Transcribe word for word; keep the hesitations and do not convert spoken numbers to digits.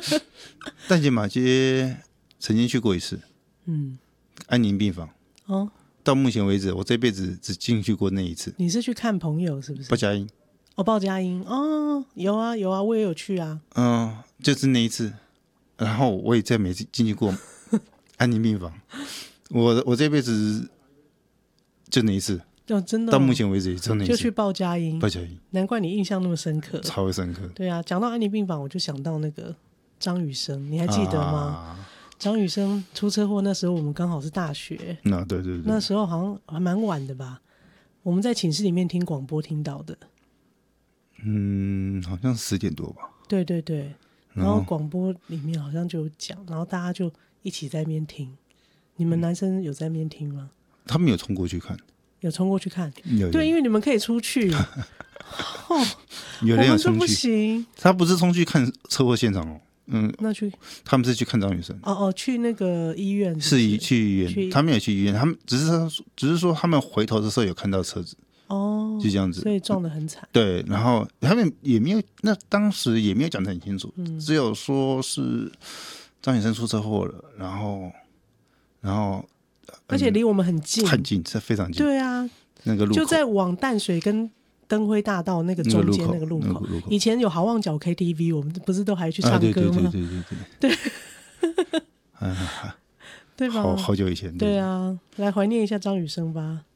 淡水马街曾经去过一次，嗯，安宁病房。哦，到目前为止，我这辈子只进去过那一次。 你是去看朋友是不是？ 鲍佳音。 哦，鲍佳音，哦，有啊有啊，我也有去啊。 嗯，就是那一次，然后我也再没进去过安宁病房。我我这辈子就那一次。 哦，真的、哦， 到目前为止也就那一次， 就去鲍佳音。 鲍佳音， 难怪你印象那么深刻， 超深刻。 对啊，讲到安宁病房，我就想到那个张雨生，你还记得吗？啊、张雨生出车祸那时候，我们刚好是大学， 那、啊、对对对， 那时候好像还蛮晚的吧？我们在寝室里面听广播听到的， 嗯，好像十点多吧。 对对对，然后广播里面好像就有讲，然后大家就一起在那边听。你们男生有在那边听吗？ 他们有冲过去看。 有冲过去看， 有有对，因为你们可以出去。哦， 有人有冲去， 不行。 他不是冲去看车祸现场哦，嗯， 那去他们是去看张雨生。 哦哦，去那个医院是不是？是去医院，去他们也去医院，他们只是只是说他们回头的时候有看到车子，哦，就这样子， 所以撞得很惨。 对，然后他们也没有，那当时也没有讲得很清楚，嗯、只有说是张雨生出车祸了，然后然后。 而且离我们很近， 很近，是非常近。 对啊， 那个路口就在往淡水跟灯辉大道那个中间那个路口。那個、路口以前有好望角 K T V， 我们不是都还去唱歌吗？啊、 对对对对对对对，对吧？ 好好久以前。 对, 對啊，来怀念一下张雨生吧。